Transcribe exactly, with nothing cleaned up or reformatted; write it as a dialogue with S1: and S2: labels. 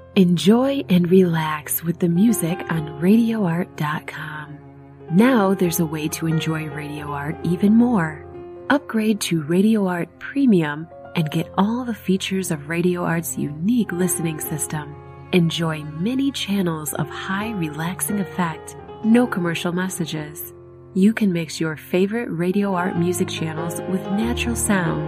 S1: Enjoy and relax with the music on radio art dot com. Now there's a way to enjoy Radio Art even more. Upgrade to Radio Art Premium and get all the features of Radio Art's unique listening system. Enjoy many channels of high relaxing effect, no commercial messages. You can mix your favorite Radio Art music channels with natural sound